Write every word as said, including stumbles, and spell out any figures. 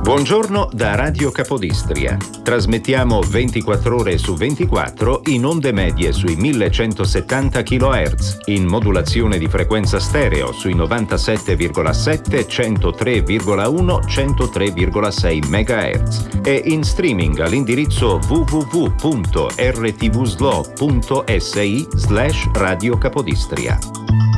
Buongiorno da Radio Capodistria. Trasmettiamo ventiquattro ore su ventiquattro in onde medie sui millecentosettanta chilohertz, in modulazione di frequenza stereo sui novantasette virgola sette, centotré virgola uno, centotré virgola sei megahertz e in streaming all'indirizzo w w w punto r t v s l o punto s i slash Radio Capodistria.